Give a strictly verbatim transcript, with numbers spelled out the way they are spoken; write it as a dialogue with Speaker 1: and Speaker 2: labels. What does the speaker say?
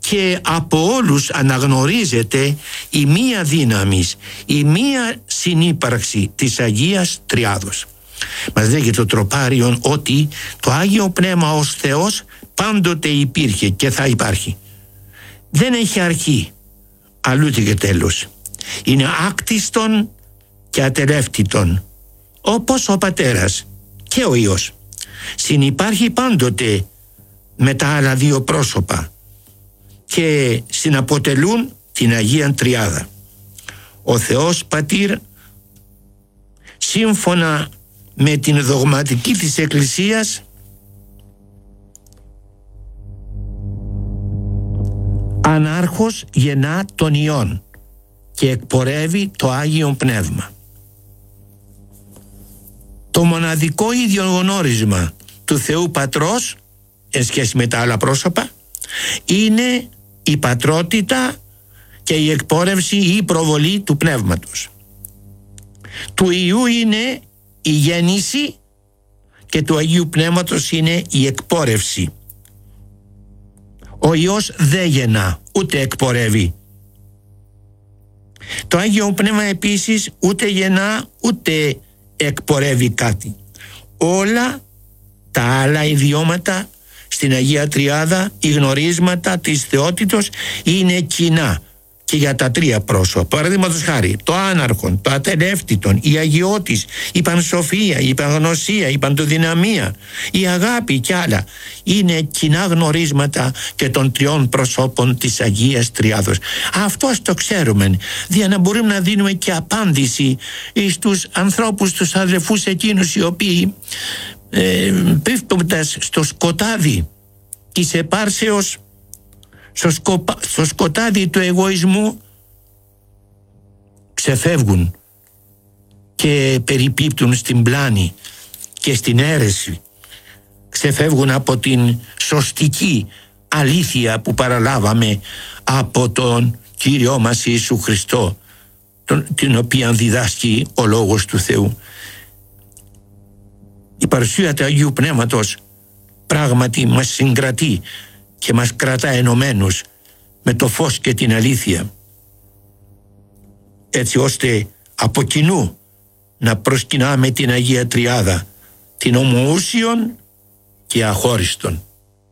Speaker 1: και από όλους αναγνωρίζεται η μία δύναμη, η μία συνύπαρξη της Αγίας Τριάδος. Μας λέγει το τροπάριον ότι το Άγιο Πνεύμα ως Θεός πάντοτε υπήρχε και θα υπάρχει. Δεν έχει αρχή, αλλού και τέλος. Είναι άκτιστον και ατελεύτητον, όπως ο Πατέρας και ο Υιός. Συνυπάρχει πάντοτε με τα άλλα δύο πρόσωπα και συναποτελούν την Αγία Τριάδα. Ο Θεός Πατήρ, σύμφωνα με την δογματική της Εκκλησίας, ανάρχος γεννά τον Υιόν και εκπορεύει το Άγιο Πνεύμα. Το μοναδικό ίδιο γνώρισμα του Θεού Πατρός εν σχέση με τα άλλα πρόσωπα είναι η πατρότητα και η εκπόρευση ή η προβολή του Πνεύματος. Του Υιού είναι η γέννηση και του Αγίου Πνεύματος είναι η εκπόρευση. Ο Υιός δεν γεννά ούτε εκπορεύει. Το Άγιο Πνεύμα επίσης ούτε γεννά ούτε εκπορεύει κάτι. Όλα τα άλλα ιδιώματα στην Αγία Τριάδα, οι γνωρίσματα της θεότητος είναι κοινά και για τα τρία πρόσωπα. Παραδείγματος χάρη, το άναρχον, το ατελεύτητον, η αγιώτης, η πανσοφία, η παγνωσία, η παντοδυναμία, η αγάπη και άλλα είναι κοινά γνωρίσματα και των τριών προσώπων της Αγίας Τριάδος. Αυτό το ξέρουμε, για να μπορούμε να δίνουμε και απάντηση στους ανθρώπους, τους αδελφούς εκείνους οι οποίοι ε, πέφτοντας στο σκοτάδι της επάρσεως, στο, σκοπα, στο σκοτάδι του εγωισμού, ξεφεύγουν και περιπίπτουν στην πλάνη και στην αίρεση, ξεφεύγουν από την σωστική αλήθεια που παραλάβαμε από τον Κύριό μας Ιησού Χριστό, τον, την οποία διδάσκει ο Λόγος του Θεού. Η παρουσία του Αγίου Πνεύματος πράγματι μας συγκρατεί και μας κρατά ενωμένους με το φως και την αλήθεια, έτσι ώστε από κοινού να προσκυνάμε την Αγία Τριάδα, την ομοούσιον και αχώριστον.